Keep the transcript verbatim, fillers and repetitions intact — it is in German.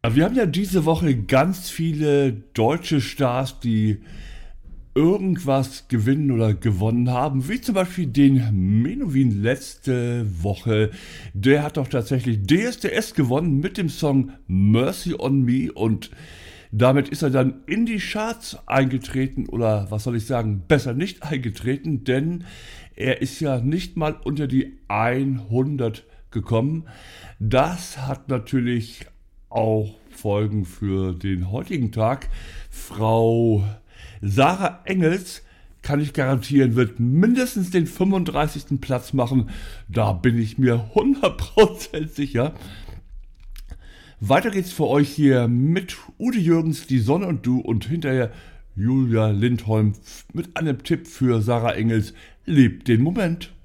Wir haben ja diese Woche ganz viele deutsche Stars, die irgendwas gewinnen oder gewonnen haben, wie zum Beispiel den Menowin letzte Woche. Der hat doch tatsächlich D S D S gewonnen mit dem Song Mercy on Me und damit ist er dann in die Charts eingetreten oder was soll ich sagen, besser nicht eingetreten, denn er ist ja nicht mal unter die hundert gekommen. Das hat natürlich auch Folgen für den heutigen Tag. Frau Sarah Engels, kann ich garantieren, wird mindestens den fünfunddreißigsten Platz machen. Da bin ich mir hundert Prozent sicher. Weiter geht's für euch hier mit Ude Jürgens, Die Sonne und du und hinterher Julia Lindholm mit einem Tipp für Sarah Engels. Lebt den Moment.